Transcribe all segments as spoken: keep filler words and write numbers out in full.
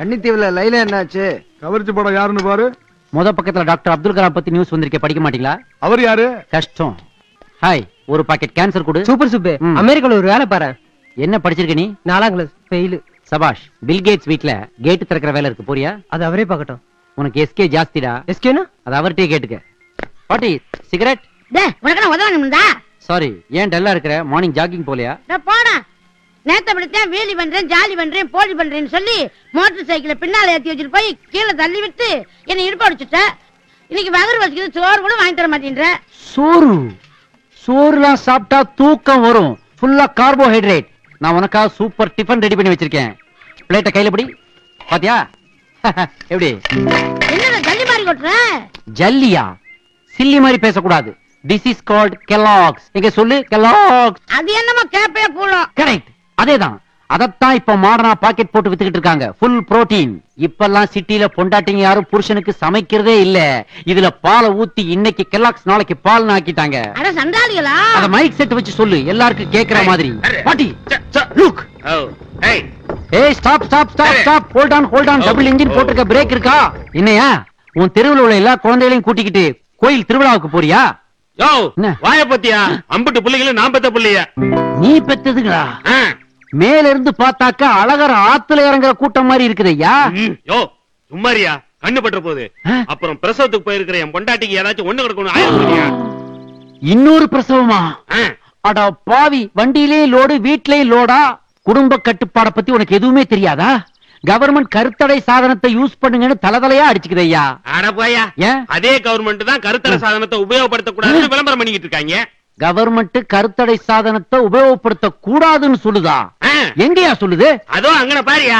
கன்னித்தீவுல லைலா என்னாச்சு? கவர்ச்சி படம் யாருன்னு பாரு. முத பக்கத்துல டாக்டர் அப்துல் கலாம் பத்தி நியூஸ் வந்திருக்கே, படிக்க மாட்டீங்களா? அவர் யாரு? கஷ்டம். ஹாய், ஒரு பாக்கெட் கேன்சர் கொடு. Super super. ம். அமெரிக்கால ஒரு வேலை பாரு. என்ன படிச்சிருக்க நீ? நாலாம் கிளாஸ் ஃபெயில். சபாஷ். பில் கேட்ஸ் வீட்ல கேட் திறக்கிற வேலை இருக்கு, போறியா? அது அவரே பார்க்கட்டும். உனக்கு எஸ்கே ஜாஸ்திடா. எஸ்கேனா? அது அவர்கிட்டயே கேட்டுக்க. பாட்டி சிகரெட். டேய் உனக்கு நான் உதவணும்டா. சாரி, ஏன் டல்லா இருக்கிற? மார்னிங் ஜாகிங் போலையா? நான் போடா. நேத்து அப்படித்தான் வீலி பண்றேன், ஜாலி பண்றேன், போலி பண்றேன்னு சொல்லி மோட்டர் சைக்கிளை பின்னால ஏத்தி வச்சுட்டு போய் கீழே தள்ளி விட்டு என்னை இடுப்பு அடிச்சுட்ட. இன்னைக்கு வகர் வச்சுக்கிது, சோறு கூட வாங்கி தர மாட்டேன்ற. சோறு சோறுலாம் சாப்பிட்டா தூக்கம் வரும். ஃபுல்லா கார்போஹைட்ரேட். நான் உனக்காக சூப்பர் டிஃபன் ரெடி பண்ணி வச்சிருக்கேன். பிளேட்டை கையில பிடி. பாத்தியா? எப்படி? என்னடா ஜல்லி மாதிரி கொட்டுற? ஜல்லியா? சில்லி மாதிரி பேசக்கூடாது. This is called Kellogg's. எங்க சொல்லு, Kellogg's. அது என்னமோ கேப்பே கூடும். கரெக்ட், அதேதான். அதத்தான் இப்ப மாடர்னா பாக்கெட் போட்டு வித்துக்கிட்டு இருக்காங்க. Full protein. இப்பெல்லாம் சிட்டில பொண்டாட்டிங்க யாரும் புருஷனுக்கு சமைக்கிறதே இல்ல. இதுல பாலை ஊத்தி இன்னைக்கு Kellogg's நாளைக்கு பால் ஆக்கிட்டாங்க. அட சண்டாளிகளா? அத மைக் செட் வச்சு சொல்லு, எல்லாருக்கும் கேக்குற மாதிரி. பாட்டி லுக். ஏய் ஏய் stop stop stop stop. Hold on hold on. Double engine போட்டுக்க, பிரேக் இருக்கா? என்னையா உன் தெருவுல உள்ள எல்லா குழந்தைகளையும் கூட்டிக்கிட்டு கோயில் திருவிழாவுக்கு போறியா? யோ என்ன? வாய பத்தியா? அம்புட்டு புள்ளைகளும் நான் பெத்த புள்ளையா? நீ பெத்ததுங்களா? மேல இருந்து பார்த்தாக்கா அழகர் ஆத்துல இறங்குற கூட்டம் மாதிரி இருக்குதையா. யோ சும்மாரியா, கண்ணு பற்ற போகுது. அப்புறம் பிரசவத்துக்கு போயிருக்கிற என் பொண்டாட்டிக்கு ஏதாச்சும் ஒண்ணு கிடக்கணும். ஆயா இன்னொரு பிரசவமா? அட பாவி, வண்டியிலே லோடு வீட்லயே லோடா. குடும்ப கட்டுப்பாட பத்தி உனக்கு எதுவுமே தெரியாதா? கவர்மெண்ட் கருத்தடை சாதனத்தை யூஸ் பண்ணுங்கன்னு தலதலையா அடிச்சுக்குதையா. அட போயா, அதே கவர்மெண்ட் தான் கருத்தடை சாதனத்தை உபயோகப்படுத்த கூடாதுன்னு விளம்பரம் பண்ணிக்கிட்டு இருக்காங்க. கவர்மெண்ட் கருத்தடை சாதனத்தை உபயோகப்படுத்த கூடாதுன்னு சொல்லுதா? எங்கயா சொல்லுது? அதோ அங்கன பாரியா.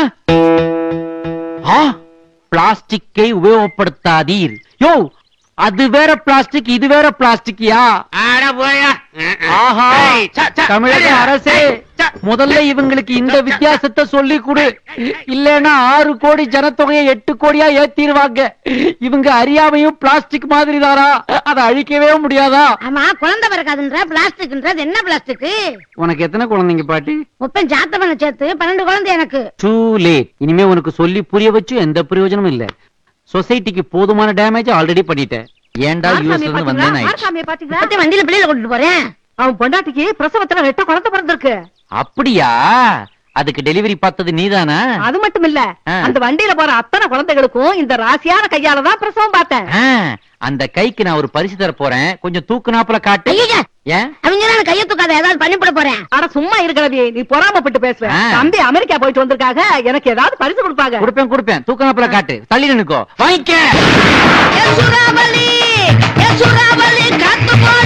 பிளாஸ்டிக்கை உபயோகப்படுத்தாதீர். யோ, அது வேற பிளாஸ்டிக், இது வேற பிளாஸ்டிக்கியா? அட போயா. ஆஹா, தமிழக அரசே முதல்ல இவங்களுக்கு இந்த வித்தியாசத்தை சொல்லி கொடு. இல்லன்னா ஆறு கோடி ஜனத்தொகையை எட்டு கோடியா ஏத்திடுவாங்க. இவங்க அறியாமையும் பிளாஸ்டிக் மாதிரி தாரா, அதை அழிக்கவே முடியாதா? ஆமா, குழந்தை பிறக்காதுன்ற பிளாஸ்டிக்ன்றது என்ன பிளாஸ்டிக்? உனக்கு எத்தனை குழந்தைங்க பாட்டி? முப்பன் ஜாத்த பண்ண சேர்த்து பன்னெண்டு குழந்தை எனக்கு. Too late. இனிமே உனக்கு சொல்லி புரிய வச்சு எந்த பிரயோஜனமும் இல்ல. சொசைட்டிக்கு போதுமான டேமேஜ் ஆல்ரெடி பண்ணிட்டேன். ஏன்டா யூஎஸ்ல இருந்து வந்தேன். வண்டியில பிள்ளைல கொண்டு போறேன். அவன் பொண்டாட்டிக்கு பிரசவத்துல ரெட்ட குழந்தை பிறந்திருக்கு. அப்படியா? அதுக்கு டெலிவரி பார்த்தது நீதானா? அது மட்டும் இல்ல, அந்த வண்டியில போற அத்தனை குழந்தைகளுக்கும் இந்த ராசியான கையாலதான் பிரசவம் பார்த்தேன். அந்த கைக்கு நான் ஒரு பரிசு தர போறேன். கொஞ்சம் தூக்கு நாப்புல காட்டு. ஏன் அவங்க கைய தூக்காத, ஏதாவது பண்ணிவிட போறேன். ஆனா சும்மா இருக்கிறது, நீ பொறாமப்பட்டு பேசுற. தம்பி அமெரிக்கா போயிட்டு வந்திருக்காங்க, எனக்கு ஏதாவது பரிசு கொடுப்பாங்க. கொடுப்பேன் கொடுப்பேன். தூக்கு நாப்புல காட்டு. தள்ளி நின்னுக்கோ. வாங்கிக்க. காத்து